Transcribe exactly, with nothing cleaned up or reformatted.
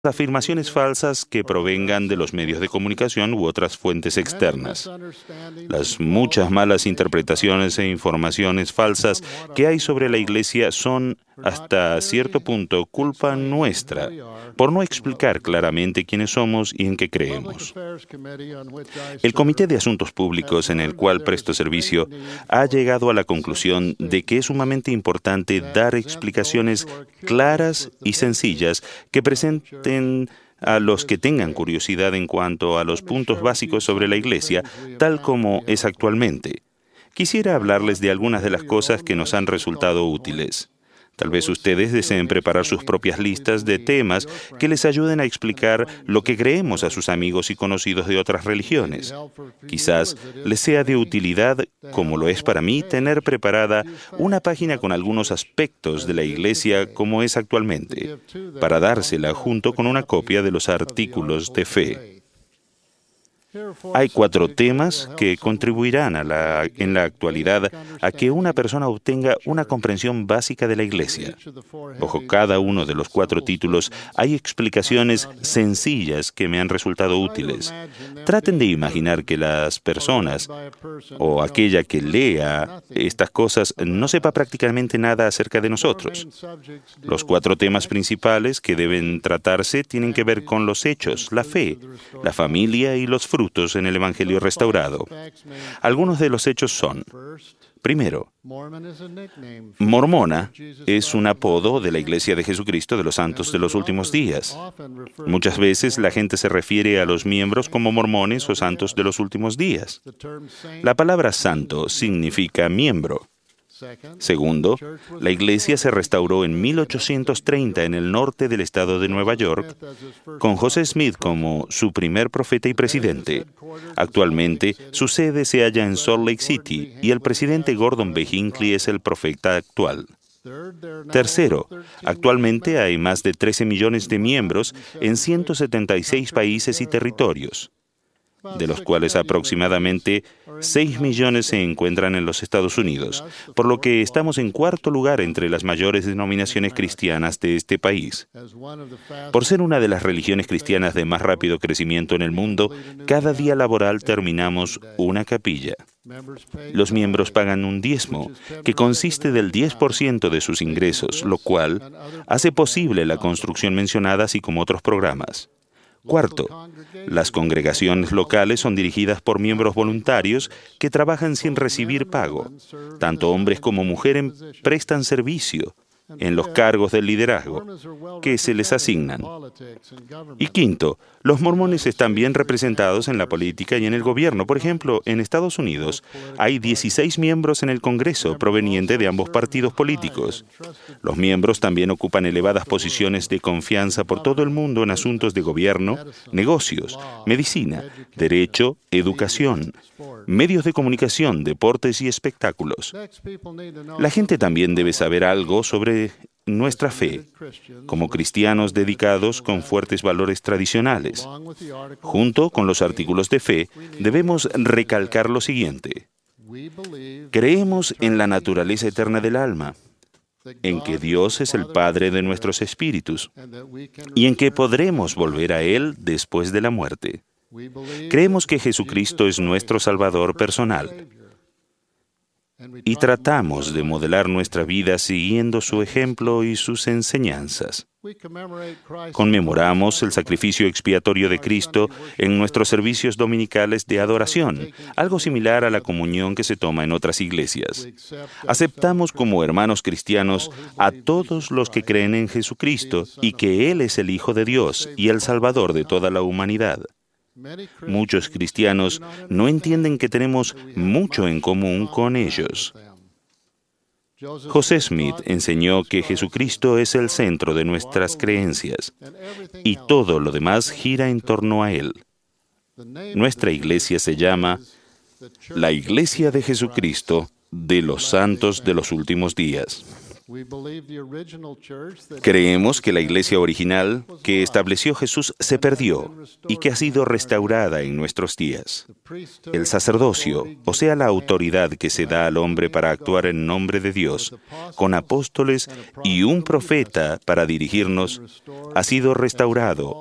afirmaciones falsas que provengan de los medios de comunicación u otras fuentes externas. Las muchas malas interpretaciones e informaciones falsas que hay sobre la Iglesia son, hasta cierto punto, culpa nuestra por no explicar claramente quiénes somos y en qué creemos. El Comité de Asuntos Públicos, en el cual presto servicio, ha llegado a la conclusión de que es sumamente importante dar explicaciones claras y sencillas que presenten a los que tengan curiosidad en cuanto a los puntos básicos sobre la Iglesia, tal como es actualmente. Quisiera hablarles de algunas de las cosas que nos han resultado útiles. Tal vez ustedes deseen preparar sus propias listas de temas que les ayuden a explicar lo que creemos a sus amigos y conocidos de otras religiones. Quizás les sea de utilidad, como lo es para mí, tener preparada una página con algunos aspectos de la Iglesia como es actualmente, para dársela junto con una copia de los artículos de fe. Hay cuatro temas que contribuirán a la, en la actualidad a que una persona obtenga una comprensión básica de la Iglesia. Bajo cada uno de los cuatro títulos hay explicaciones sencillas que me han resultado útiles. Traten de imaginar que las personas o aquella que lea estas cosas no sepa prácticamente nada acerca de nosotros. Los cuatro temas principales que deben tratarse tienen que ver con los hechos, la fe, la familia y los frutos en el Evangelio restaurado. Algunos de los hechos son: primero, Mormona es un apodo de la Iglesia de Jesucristo de los Santos de los Últimos Días. Muchas veces la gente se refiere a los miembros como mormones o santos de los últimos días. La palabra santo significa miembro. Segundo, la Iglesia se restauró en mil ochocientos treinta en el norte del estado de Nueva York, con José Smith como su primer profeta y presidente. Actualmente, su sede se halla en Salt Lake City y el presidente Gordon B. Hinckley es el profeta actual. Tercero, actualmente hay más de trece millones de miembros en ciento setenta y seis países y territorios, de los cuales aproximadamente seis millones se encuentran en los Estados Unidos, por lo que estamos en cuarto lugar entre las mayores denominaciones cristianas de este país. Por ser una de las religiones cristianas de más rápido crecimiento en el mundo, cada día laboral terminamos una capilla. Los miembros pagan un diezmo, que consiste del diez por ciento de sus ingresos, lo cual hace posible la construcción mencionada, así como otros programas. Cuarto, las congregaciones locales son dirigidas por miembros voluntarios que trabajan sin recibir pago. Tanto hombres como mujeres prestan servicio en los cargos del liderazgo que se les asignan. Y quinto, los mormones están bien representados en la política y en el gobierno. Por ejemplo, en Estados Unidos hay dieciséis miembros en el Congreso provenientes de ambos partidos políticos. Los miembros también ocupan elevadas posiciones de confianza por todo el mundo en asuntos de gobierno, negocios, medicina, derecho, educación, medios de comunicación, deportes y espectáculos. La gente también debe saber algo sobre nuestra fe, como cristianos dedicados con fuertes valores tradicionales. Junto con los artículos de fe, debemos recalcar lo siguiente: creemos en la naturaleza eterna del alma, en que Dios es el Padre de nuestros espíritus y en que podremos volver a Él después de la muerte. Creemos que Jesucristo es nuestro Salvador personal y tratamos de modelar nuestra vida siguiendo su ejemplo y sus enseñanzas. Conmemoramos el sacrificio expiatorio de Cristo en nuestros servicios dominicales de adoración, algo similar a la comunión que se toma en otras iglesias. Aceptamos como hermanos cristianos a todos los que creen en Jesucristo y que Él es el Hijo de Dios y el Salvador de toda la humanidad. Muchos cristianos no entienden que tenemos mucho en común con ellos. José Smith enseñó que Jesucristo es el centro de nuestras creencias y todo lo demás gira en torno a Él. Nuestra iglesia se llama la Iglesia de Jesucristo de los Santos de los Últimos Días. Creemos que la iglesia original que estableció Jesús se perdió y que ha sido restaurada en nuestros días. El sacerdocio, o sea, la autoridad que se da al hombre para actuar en nombre de Dios, con apóstoles y un profeta para dirigirnos, ha sido restaurado